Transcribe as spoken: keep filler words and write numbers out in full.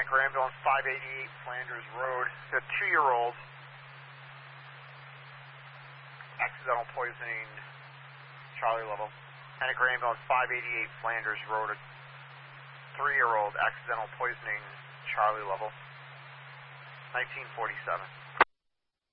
Anchor Ambulance five eighty-eight Flanders Road. The two-year-old accidental poisoning, Charlie level. Anchor Ambulance five eighty-eight Flanders Road. A three-year-old accidental poisoning, Charlie level. nineteen forty-seven.